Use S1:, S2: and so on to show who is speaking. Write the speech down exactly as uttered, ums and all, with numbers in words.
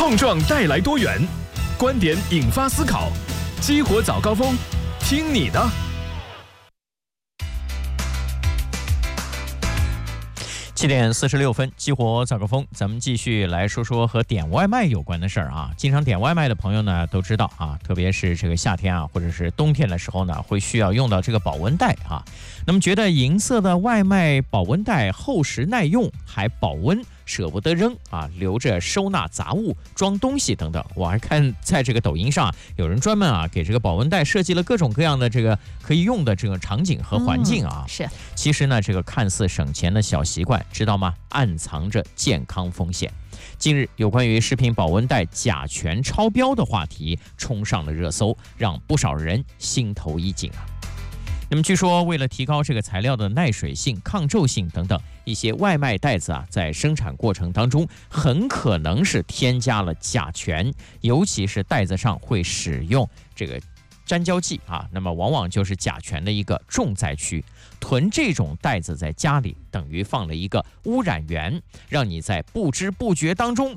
S1: 碰撞带来多元，观点引发思考，激活早高峰，听你的。
S2: 七点四十六分，激活早高峰，咱们继续来说说和点外卖有关的事儿啊。经常点外卖的朋友呢都知道啊，特别是这个夏天啊，或者是冬天的时候呢，会需要用到这个保温袋啊。那么觉得银色的外卖保温袋厚实耐用，还保温，舍不得扔啊，留着收纳杂物、装东西等等。我还看在这个抖音上，有人专门啊给这个保温袋设计了各种各样的这个可以用的这个场景和环境啊。
S3: 嗯、是，
S2: 其实呢，这个看似省钱的小习惯，知道吗？暗藏着健康风险。近日，有关于食品保温袋甲醛超标的话题冲上了热搜，让不少人心头一紧啊。那么据说，为了提高这个材料的耐水性、抗皱性等等，一些外卖袋子啊，在生产过程当中很可能是添加了甲醛，尤其是袋子上会使用这个粘胶剂啊，那么往往就是甲醛的一个重灾区。囤这种袋子在家里，等于放了一个污染源，让你在不知不觉当中